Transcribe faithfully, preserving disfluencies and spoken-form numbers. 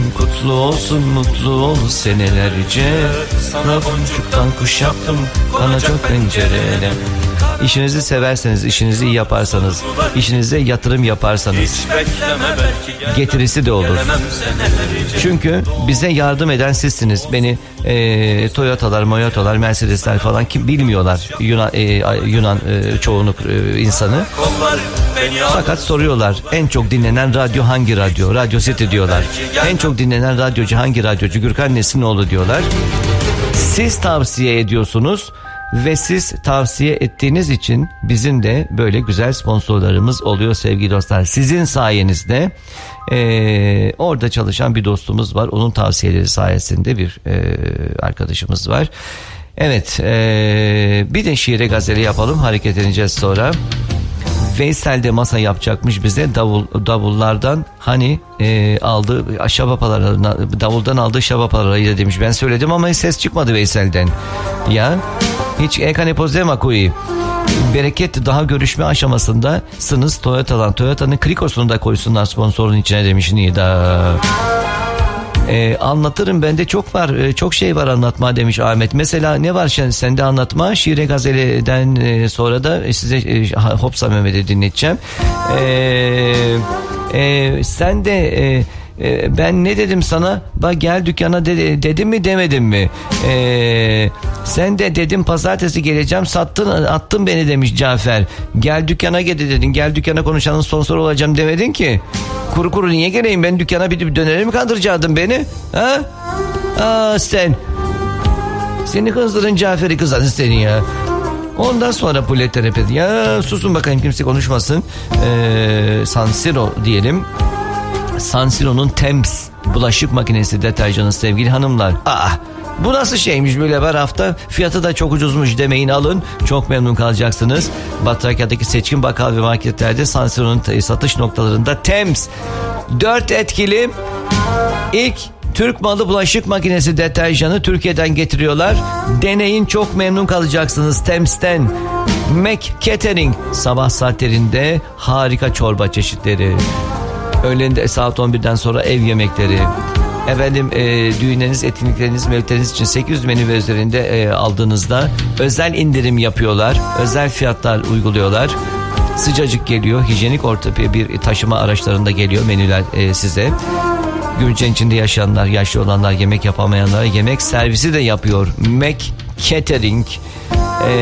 kutlu olsun, mutlu ol senelerce. Sana boncuktan kuş yaptım, konacak pencerene. İşinizi severseniz, işinizi iyi yaparsanız, işinize yatırım yaparsanız getirisi de olur. Çünkü bize yardım eden sizsiniz. Beni e, Toyota'lar, Moyota'lar, Mercedes'ler falan kim bilmiyorlar. Yunan, e, Yunan e, çoğunluk e, insanı. Fakat soruyorlar, en çok dinlenen radyo hangi radyo? Radyo City diyorlar. En çok dinlenen radyocu hangi radyocu? Gürkan Nesinoğlu diyorlar. Siz tavsiye ediyorsunuz. Ve siz tavsiye ettiğiniz için bizim de böyle güzel sponsorlarımız oluyor sevgili dostlar. Sizin sayenizde ee, orada çalışan bir dostumuz var. Onun tavsiyeleri sayesinde bir e, arkadaşımız var. Evet, e, bir de şiire gazeli yapalım, hareket edeceğiz sonra. Veysel de masa yapacakmış bize davul, davullardan hani e, aldığı şabapalarına, davuldan aldığı şabapalarıyla demiş. Ben söyledim ama ses çıkmadı Veysel'den. Ya hiç ekane pozema koyu. Bereket daha görüşme aşamasındasınız. Toyota'dan Toyota'nın Krikos'unu da koysunlar sponsorun içine demiş Nida. Ee, anlatırım, bende çok var, çok şey var anlatma demiş Ahmet. Mesela ne var sende anlatma? Şiire gazeleden sonra da size e, Hopsa Mehmet'i dinleteceğim. Ee, e, sen de e, e, ben ne dedim sana? Bak gel dükkana de, dedim mi demedim mi? Ee, sen de dedim pazartesi geleceğim, sattın attın beni demiş Cafer. Gel dükkana gel dedin. Gel dükkana konuşanın sponsor olacağım demedin ki. Kuru kuru niye geleyim ben dükkana, bir dönere mi kandıracaktın beni? Ha? Aa sen. Seni kızdırın Cafer'i kızarın seni ya. Ondan sonra Pulet terapi. Ya susun bakayım, kimse konuşmasın. Ee, San Siro diyelim. San Siro'nun Thames bulaşık makinesi deterjanı sevgili hanımlar. Aa, bu nasıl şeymiş böyle var hafta, fiyatı da çok ucuzmuş demeyin, alın, çok memnun kalacaksınız. Batrakya'daki seçkin bakkal ve marketlerde San Siro'nun satış noktalarında Thames dört etkili ilk Türk malı bulaşık makinesi deterjanı Türkiye'den getiriyorlar. Deneyin, çok memnun kalacaksınız Thames'ten. Mac Catering sabah saatlerinde harika çorba çeşitleri. Öğlende saat on birden sonra ev yemekleri. Efendim e, düğünleriniz, etkinlikleriniz, mevlütleriniz için sekiz yüz menü ve üzerinde e, aldığınızda özel indirim yapıyorlar. Özel fiyatlar uyguluyorlar. Sıcacık geliyor. Hijyenik orta bir taşıma araçlarında geliyor menüler e, size. Gümüşhane'nin içinde yaşayanlar, yaşlı olanlar, yemek yapamayanlara yemek servisi de yapıyor. Mac Catering.